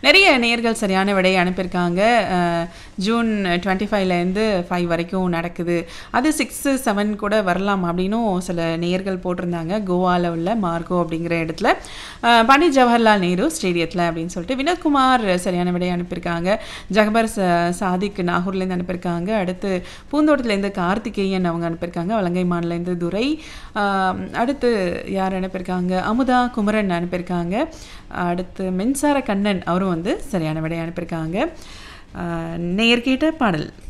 நிறைய நேயர்கள் சரியான விடையை அனுப்பியிருக்காங்க. ஜூன் 25லேருந்து 5 வரைக்கும் நடக்குது. அது 6, 7 கூட வரலாம் அப்படின்னும் சில நேயர்கள் போட்டிருந்தாங்க. கோவாவில் உள்ள மார்கோ அப்படிங்கிற இடத்துல பண்டிட் ஜவஹர்லால் நேரு ஸ்டேடியத்தில் அப்படின்னு சொல்லிட்டு. வினோத்குமார் சரியான விடையை அனுப்பியிருக்காங்க. ஜகபர் சாதிக் நாகூர்லேருந்து அனுப்பியிருக்காங்க. அடுத்து பூந்தோட்டத்துலேருந்து கார்த்திகேயன் அவங்க அனுப்பியிருக்காங்க. வலங்கைமான்லேருந்து துரை. அடுத்து யார் அனுப்பியிருக்காங்க? அமுதா குமரன் அனுப்பியிருக்காங்க. அடுத்து மின்சார கண்ணன் அவரும் வந்து சரியான விடையை அனுப்பியிருக்காங்க. நேயர் கேட்ட பாடல்.